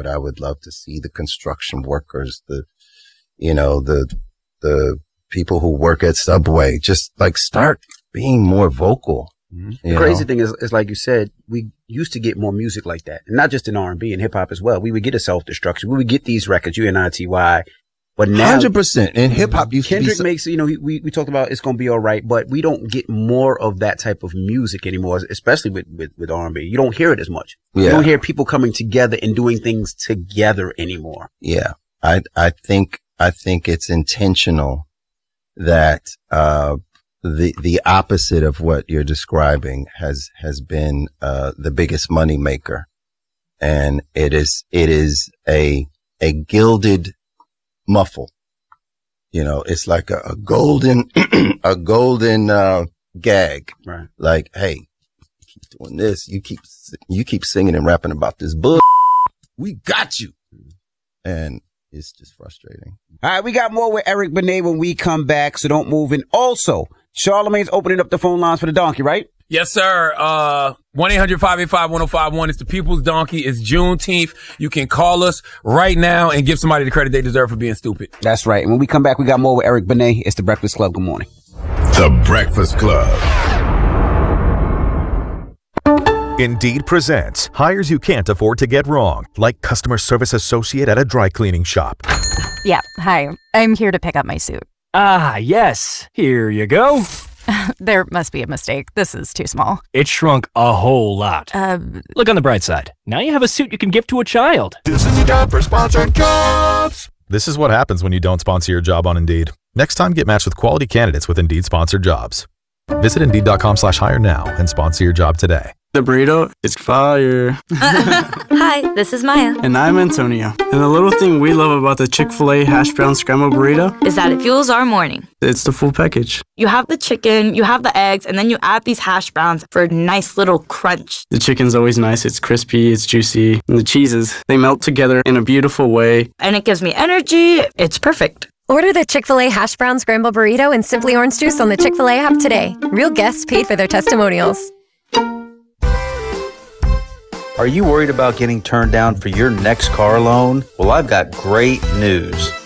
but I would love to see the construction workers, the people who work at Subway just like start being more vocal. The crazy thing is like you said, we used to get more music like that, and not just in R&B and hip hop as well. We would get a Self-Destruction. We would get these records, UNITY. But now 100% in hip hop, Kendrick makes, we talked about It's Gonna Be All Right, but we don't get more of that type of music anymore, especially with R&B. You don't hear it as much. Yeah. You don't hear people coming together and doing things together anymore. Yeah. I think it's intentional that, the opposite of what you're describing has been, the biggest money maker. And it is a gilded muffle. It's like a golden, gag. Right. Like, hey, you keep doing this. You keep singing and rapping about this bull. We got you. And it's just frustrating. All right. We got more with Eric Benet when we come back. So don't move. And also, Charlamagne's opening up the phone lines for the donkey, right? Yes, sir. 1-800-585-1051. It's the People's Donkey. It's Juneteenth. You can call us right now and give somebody the credit they deserve for being stupid. That's right. And when we come back, we got more with Eric Benet. It's The Breakfast Club. Good morning. The Breakfast Club. Indeed presents hires you can't afford to get wrong, like customer service associate at a dry cleaning shop. Yeah, hi. I'm here to pick up my suit. Ah, yes. Here you go. There must be a mistake. This is too small. It shrunk a whole lot. Look on the bright side. Now you have a suit you can give to a child. This is a job for sponsored jobs. This is what happens when you don't sponsor your job on Indeed. Next time, get matched with quality candidates with Indeed sponsored jobs. Visit Indeed.com/hire now and sponsor your job today. The burrito is fire. Hi, this is Maya. And I'm Antonio. And the little thing we love about the Chick-fil-A hash brown scrambled burrito is that it fuels our morning. It's the full package. You have the chicken, you have the eggs, and then you add these hash browns for a nice little crunch. The chicken's always nice. It's crispy, it's juicy. And the cheeses, they melt together in a beautiful way. And it gives me energy. It's perfect. Order the Chick-fil-A hash brown scrambled burrito and Simply Orange Juice on the Chick-fil-A app today. Real guests paid for their testimonials. Are you worried about getting turned down for your next car loan? Well, I've got great news.